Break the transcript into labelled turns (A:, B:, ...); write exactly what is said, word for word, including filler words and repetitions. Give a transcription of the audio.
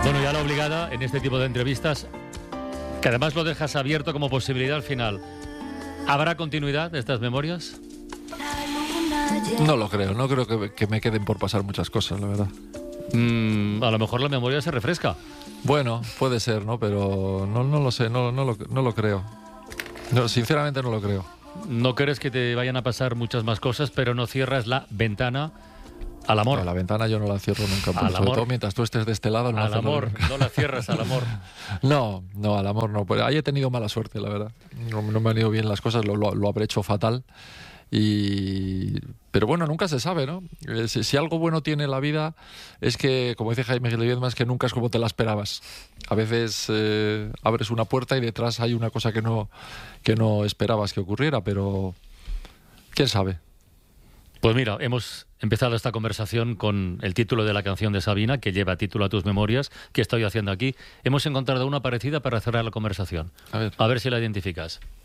A: Bueno, ya la obligada en este tipo de entrevistas, que además lo dejas abierto como posibilidad al final. ¿Habrá continuidad de estas memorias?
B: No lo creo, no creo que, que me queden por pasar muchas cosas, la verdad.
A: Mm, a lo mejor la memoria se refresca.
B: Bueno, puede ser, ¿no? Pero no, no lo sé, no, no, lo, no lo creo. No, sinceramente no lo creo.
A: No crees que te vayan a pasar muchas más cosas, pero no cierras la ventana al amor.
B: No, la ventana yo no la cierro nunca,
A: Al
B: sobre
A: amor.
B: todo mientras tú estés de este lado. No
A: Al amor,
B: nunca.
A: no la cierras al amor.
B: No, no, al amor no. Pues ahí he tenido mala suerte, la verdad. No, no me han ido bien las cosas, lo, lo, lo habré hecho fatal. Y... Pero bueno, nunca se sabe, ¿no? Eh, si, si algo bueno tiene la vida es que, como dice Jaime Gil de Viedma, es que nunca es como te la esperabas. A veces eh, abres una puerta y detrás hay una cosa que no, que no esperabas que ocurriera, pero quién sabe.
A: Pues mira, hemos empezado esta conversación con el título de la canción de Sabina, que lleva título a tus memorias. ¿Qué estoy haciendo aquí? Hemos encontrado una parecida para cerrar la conversación.
B: A ver.
A: A ver si la identificas.